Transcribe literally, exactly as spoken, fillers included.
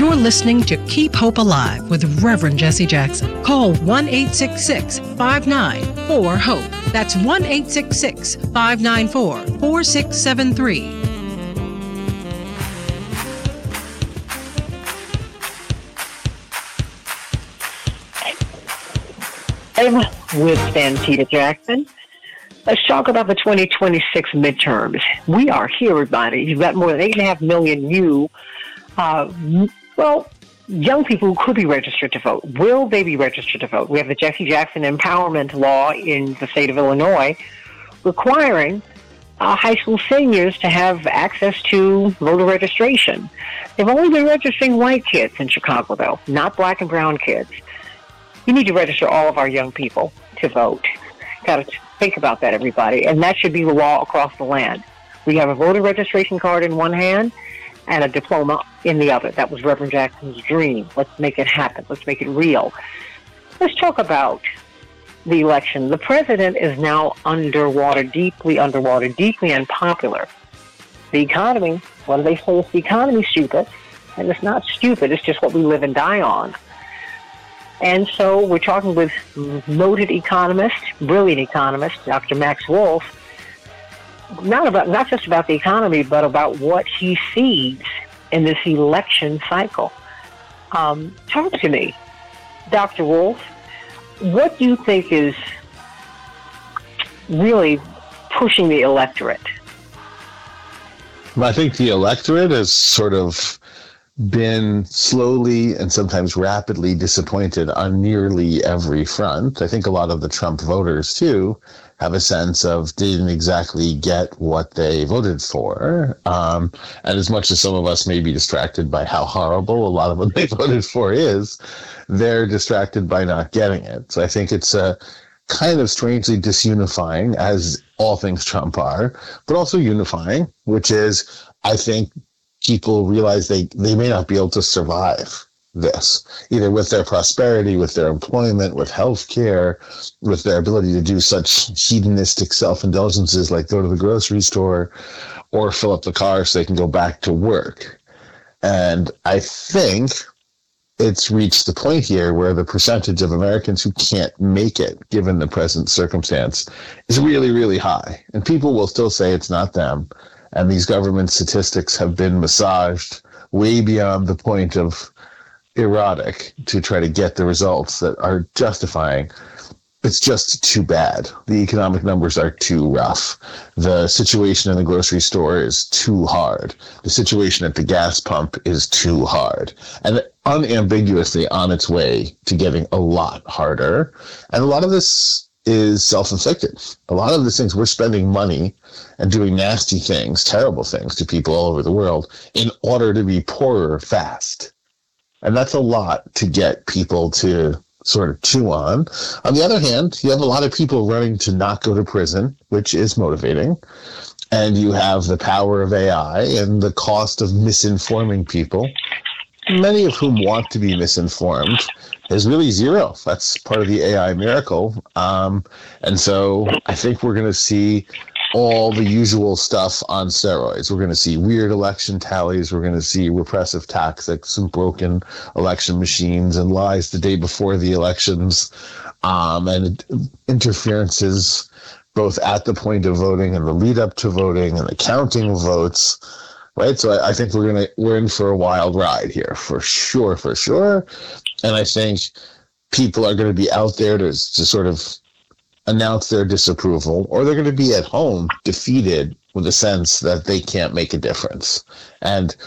You're listening to Keep Hope Alive with Reverend Jesse Jackson. Call one eight six six, five nine four, HOPE. That's one eight six six, five nine four, four six seven three. With Santita Jackson. Let's talk about the twenty twenty-six midterms. We are here, everybody. You've got more than eight and a half million new, uh, well, young people who could be registered to vote. Will they be registered to vote? We have the Jesse Jackson Empowerment Law in the state of Illinois requiring uh, high school seniors to have access to voter registration. They've only been registering white kids in Chicago, though, not black and brown kids. You need to register all of our young people to vote. Got to think about that, everybody. And that should be the law across the land. We have a voter registration card in one hand and a diploma in the other. That was Reverend Jackson's dream. Let's make it happen. Let's make it real. Let's talk about the election. The president is now underwater, deeply underwater, deeply unpopular. The economy, what do they say? It's the economy, stupid. And it's not stupid. It's just what we live and die on. And so we're talking with noted economist, brilliant economist, Doctor Max Wolf, not about not just about the economy, but about what he sees in this election cycle. Um, talk to me, Doctor Wolf. What do you think is really pushing the electorate? I think the electorate has sort of been slowly and sometimes rapidly disappointed on nearly every front. I think a lot of the Trump voters, too, have a sense of didn't exactly get what they voted for. Um, and as much as some of us may be distracted by how horrible a lot of what they voted for is, they're distracted by not getting it. So I think it's a kind of strangely disunifying, as all things Trump are, but also unifying, which is, I think, people realize they, they may not be able to survive this, either with their prosperity, with their employment, with health care, with their ability to do such hedonistic self-indulgences like go to the grocery store or fill up the car so they can go back to work. And I think it's reached the point here where the percentage of Americans who can't make it, given the present circumstance, is really, really high. And people will still say it's not them. And these government statistics have been massaged way beyond the point of erotic to try to get the results that are justifying. It's just too bad. The economic numbers are too rough. The situation in the grocery store is too hard. The situation at the gas pump is too hard. And unambiguously on its way to getting a lot harder. And a lot of this is self-inflicted. A lot of these things, we're spending money and doing nasty things, terrible things to people all over the world in order to be poorer fast. And that's a lot to get people to sort of chew on. On the other hand, you have a lot of people running to not go to prison, which is motivating. And you have the power of A I and the cost of misinforming people, many of whom want to be misinformed. Is really zero. That's part of the A I miracle. Um, and so I think we're going to see all the usual stuff on steroids. We're going to see weird election tallies. We're going to see repressive tactics and broken election machines and lies the day before the elections, um, and interferences both at the point of voting and the lead up to voting and the counting of votes. Right. So I, I think we're going to, we're in for a wild ride here for sure, for sure. And I think people are going to be out there to, to sort of announce their disapproval, or they're going to be at home defeated with a sense that they can't make a difference. And